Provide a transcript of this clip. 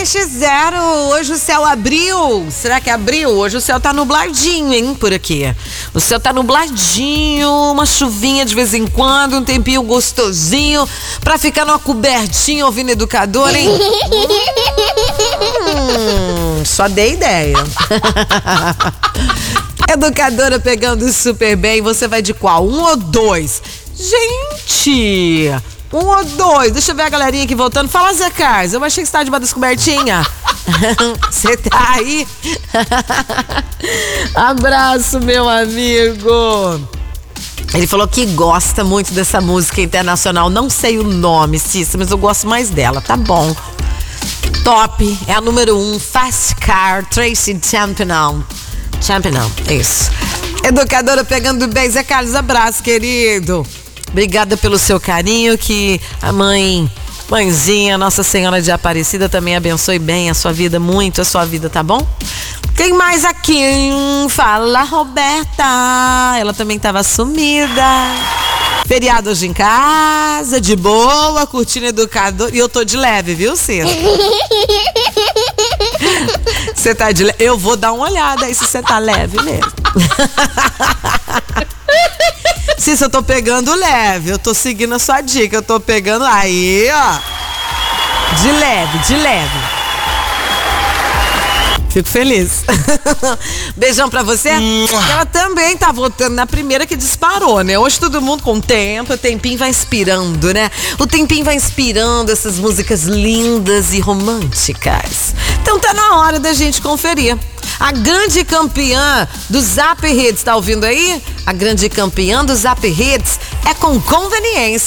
NX0, hoje o céu abriu. Será que abriu? Hoje o céu tá nubladinho, hein, por aqui. O céu tá nubladinho, uma chuvinha de vez em quando, um tempinho gostosinho pra ficar numa cobertinha ouvindo Educadora, hein? Só dei ideia. Educadora pegando super bem. Você vai de qual? 1 ou 2? Gente, 1 ou 2? Deixa eu ver a galerinha aqui voltando. Fala, Zé Carlos, eu achei que você tá de uma descobertinha. Você tá aí? Abraço, meu amigo. Ele falou que gosta muito dessa música internacional. Não sei o nome, Cissa, mas eu gosto mais dela. Tá bom. Top. É a número 1. Fast Car, Tracy Chapman. Isso. Educadora pegando bem. Zé Carlos, abraço, querido. Obrigada pelo seu carinho. Que a mãezinha, Nossa Senhora de Aparecida, também abençoe bem a sua vida, muito a sua vida, tá bom? Quem mais aqui? Fala, Roberta. Ela também estava sumida. Feriado hoje em casa, de boa, curtindo Educador. E eu tô de leve, viu, Ciro? Você tá de leve? Eu vou dar uma olhada aí se você tá leve mesmo. Se eu tô pegando leve, eu tô seguindo a sua dica, eu tô pegando aí, ó. De leve. Fico feliz. Beijão pra você. Ela também tá votando na primeira que disparou, né? Hoje todo mundo contempla, o tempinho vai inspirando, né? O tempinho vai inspirando essas músicas lindas e românticas. Então tá na hora da gente conferir. A grande campeã do Zap Hits, tá ouvindo aí? A grande campeã do Zap Hits é com Conveniência.